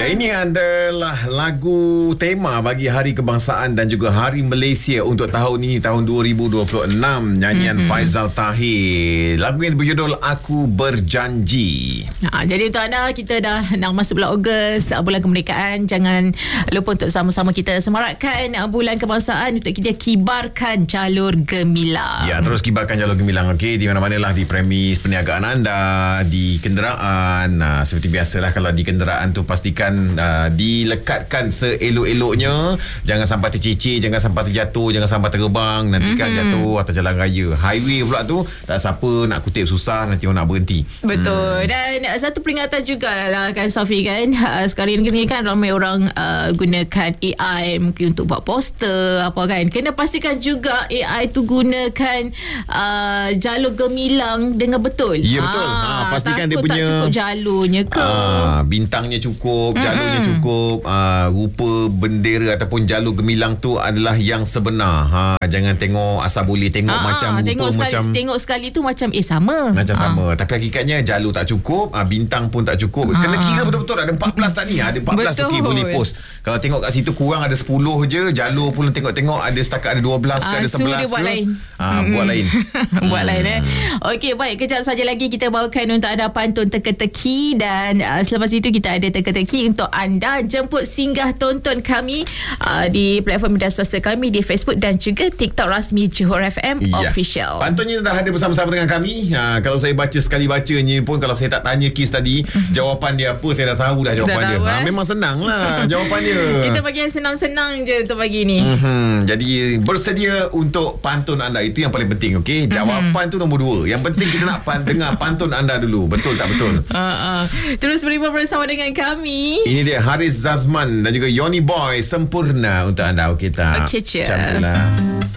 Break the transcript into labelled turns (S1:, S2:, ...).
S1: ini adalah lagu tema bagi Hari Kebangsaan dan juga Hari Malaysia untuk tahun ini, tahun 2026. Nyanyian Faizal Tahir. Lagu yang berjudul Aku Berjanji.
S2: Jadi untuk anda, kita dah nak masuk bulan Ogos, bulan kemerdekaan. Jangan lupa untuk sama-sama kita semarakkan bulan kebangsaan untuk kita kibarkan jalur gemilang.
S1: Ya, terus kibarkan jalur gemilang, okey, di mana-manalah, di premis perniagaan anda, di kenderaan. Seperti biasalah, kalau di kenderaan tu pastikan dilekatkan seelok-eloknya. Jangan sampai tercicir, jangan sampai terjatuh, jangan sampai terbang. Nanti kan jatuh atas jalan raya. Highway pula tu tak siapa nak kutip, susah, nanti orang nak berhenti.
S2: Betul. Dan satu peringatan jugalah kan, Safi, kan, sekarang ni kan ramai orang gunakan AI mungkin untuk buat poster apa kan. Kena pastikan juga AI tu gunakan jalur gemilang dengan betul.
S1: Ya, betul. Pastikan dia punya
S2: tak cukup jalurnya ke,
S1: bintangnya cukup, jalurnya cukup, rupa bendera ataupun jalur gemilang tu adalah yang sebenar. Jangan tengok asal boleh tengok macam
S2: tengok
S1: rupa
S2: sekali,
S1: macam
S2: tengok sekali tu macam sama.
S1: sama. Tapi hakikatnya jalur tak cukup, bintang pun tak cukup. Kena kira betul-betul. Ada 14 tak ni? Ada 14, okey, boleh post. Kalau tengok kat situ kurang ada 10 je. Jalur pun tengok-tengok ada setakat ada 12 ke, ada 11 ke.
S2: Buat lain.
S1: Buat lain.
S2: Buat lain Okey, baik, kejap saja lagi kita bawakan untuk anda pantun teka-teki, dan selepas itu kita ada teka-teki untuk anda. Jemput singgah tonton kami di platform media sosial kami di Facebook dan juga TikTok rasmi Johor FM Official.
S1: Pantunnya dah ada bersama-sama dengan kami. Kalau saya baca sekali bacanya pun, kalau saya tak tanya Kis tadi jawapan dia apa, saya dah tahu dah jawapan dia. Memang senang lah jawapan dia.
S2: Kita bagi yang senang-senang je untuk pagi ni.
S1: Jadi bersedia untuk pantun anda. Itu yang paling penting, okey? Jawapan tu nombor 2. Yang penting kita nak dengar pantun anda dulu. Betul tak betul?
S2: Terus beriman bersama dengan kami.
S1: Ini dia Haris Zazman dan juga Yoni Boy, Sempurna untuk anda. Okey tak?
S2: Okey,
S1: Cantiklah.